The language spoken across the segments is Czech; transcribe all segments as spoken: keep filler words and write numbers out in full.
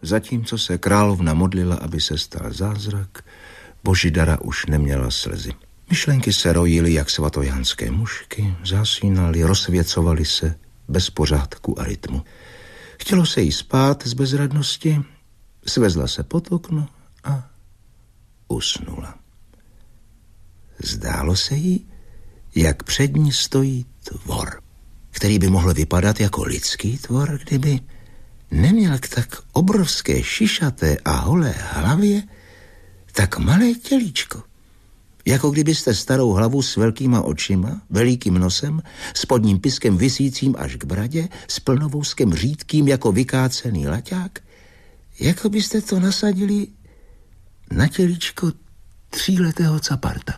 Zatímco se královna modlila, aby se stal zázrak, Božidara už neměla slzy. Myšlenky se rojily jak svatojanské mušky, zasínaly, rozsvěcovaly se bez pořádku a rytmu. Chtělo se jí spát z bezradnosti, svezla se pod okno a usnula. Zdálo se jí, jak před ní stojí tvor, který by mohl vypadat jako lidský tvor, kdyby neměl k tak obrovské šišaté a holé hlavě tak malé tělíčko. Jako kdybyste starou hlavu s velkýma očima, velikým nosem, spodním piskem visícím až k bradě, s plnovouskem řídkým jako vykácený laťák, jako byste to nasadili na tělíčko tříletého caparta.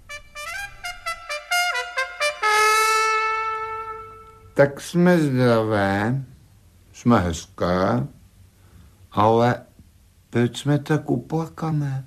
Tak jsme zdravé, jsme hezké, ale proč jsme tak uplakané?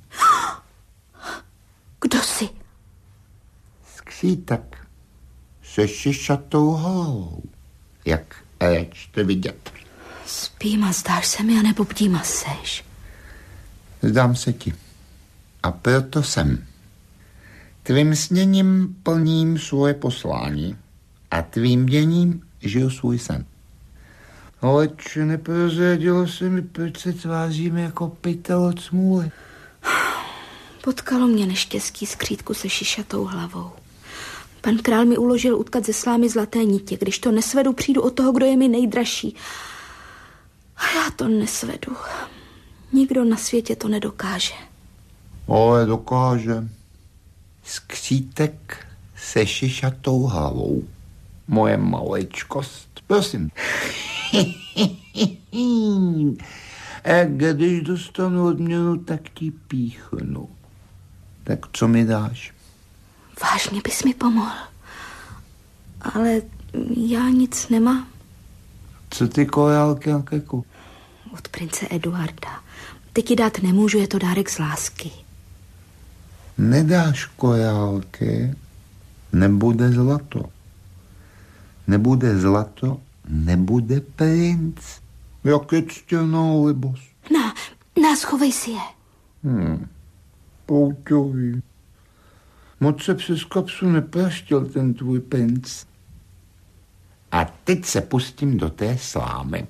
Kdo jsi? Skřítek se šišatou hlavou, jak léčte vidět. Spím a zdáš se mi, anebo bdím a seš? Zdám se ti. A proto jsem. Tvým sněním plním svoje poslání a tvým děním žiju svůj sen. Aleč neprozradilo se mi, proč se tváříme jako pytel od smůly. Potkalo mě neštěstí skřítku se šišatou hlavou. Pan král mi uložil utkat ze slámy zlaté nitě. Když to nesvedu, přijdu od toho, kdo je mi nejdražší. A já to nesvedu. Nikdo na světě to nedokáže. Ale dokáže. Skřítek se šišatou hlavou. Moje maličkost. Prosím. A když dostanu odměnu, tak ti píchnu. Tak co mi dáš? Vážně bys mi pomohl. Ale já nic nemám. Co ty korálky na keku? Od prince Eduarda. Ty ti dát nemůžu, je to dárek z lásky. Nedáš korálky, nebude zlato. Nebude zlato, nebude princ. Jak je ctěnou libost. Na, na, schovej si je. Hmm, pouťový. Moc se přes kapsu nepraštil ten tvůj princ. A teď se pustím do té slámy.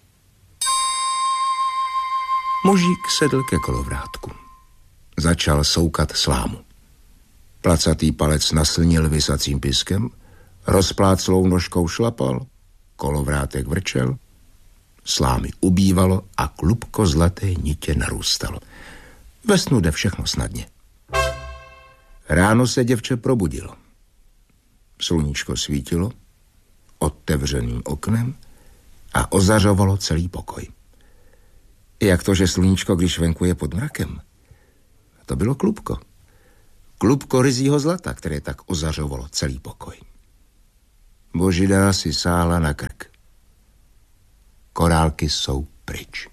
Mužík sedl ke kolovrátku. Začal soukat slámu. Placatý palec naslnil visacím piskem, rozpláclou nožkou šlapal, kolovrátek vrčel, slámy ubývalo a klubko zlaté nitě narůstalo. Ve snu jde všechno snadně. Ráno se děvče probudilo. Sluníčko svítilo otevřeným oknem a ozařovalo celý pokoj. Jak to, že sluníčko, když venku je pod mrakem? To bylo klubko. Klubko ryzího zlata, které tak ozařovalo celý pokoj. Božidara si sála na krk. Korálky jsou pryč.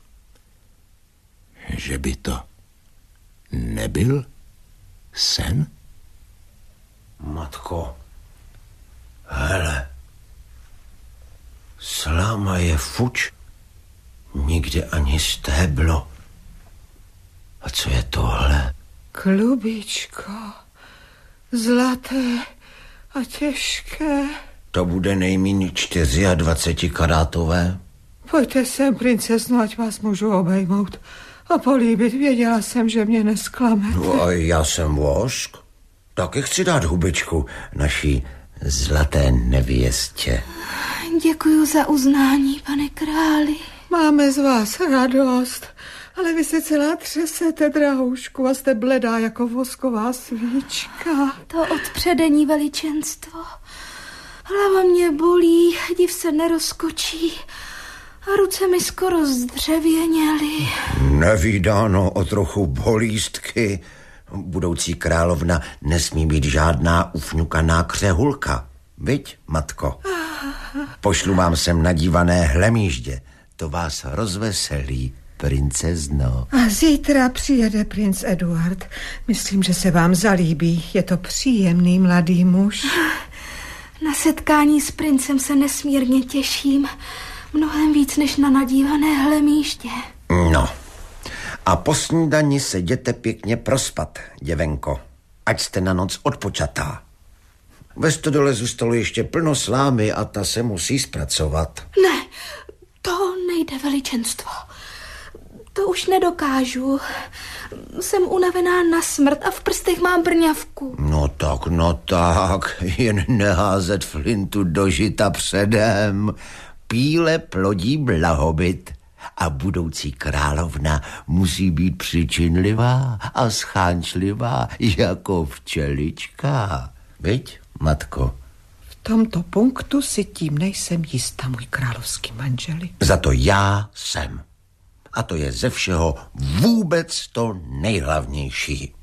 Že by to nebyl sen? Matko, hele, sláma je fuč, nikde ani stéblo. A co je tohle? Klubičko, zlaté a těžké. To bude nejméně čtyřiadvacetikarátové. Pojďte sem, princezno, ať vás můžu obejmout a políbit. Věděla jsem, že mě nesklamete. No a já jsem vosk. Taky chci dát hubičku naší zlaté nevěstě. Děkuju za uznání, pane králi. Máme z vás radost, ale vy se celá třesete, drahoušku, a jste bledá jako vosková svíčka. To odpředení veličenstvo. Hlava mě bolí, div se nerozkočí a ruce mi skoro zdřevěněly. Nevídáno o trochu bolístky. Budoucí královna nesmí být žádná ufňukaná křehulka. Viď, matko? Pošlu vám sem nadívané hlemíždě. To vás rozveselí, princezno. A zítra přijede princ Eduard. Myslím, že se vám zalíbí. Je to příjemný mladý muž. Na setkání s princem se nesmírně těším. Mnohem víc než na nadívané hlemíždě. No, a po snídani se jděte pěkně prospat, děvenko, ať jste na noc odpočatá. Ve stodole zůstalo ještě plno slámy a ta se musí zpracovat. Ne, to nejde, veličenstvo. To už nedokážu. Jsem unavená na smrt a v prstech mám brňavku. No tak, no tak, jen neházet flintu do žita předem. Píle plodí blahobyt a budoucí královna musí být přičinlivá a schánčlivá jako včelička. Viď, matko? V tomto punktu si tím nejsem jistá, můj královský manželi. Za to já jsem. A to je ze všeho vůbec to nejhlavnější.